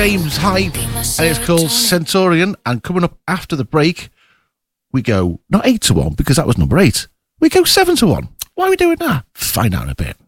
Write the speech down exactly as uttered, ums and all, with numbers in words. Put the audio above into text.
James Hype, and it's called Centurion. And coming up after the break, we go not eight to one because that was number eight. We go seven to one. Why are we doing that? Find out in a bit.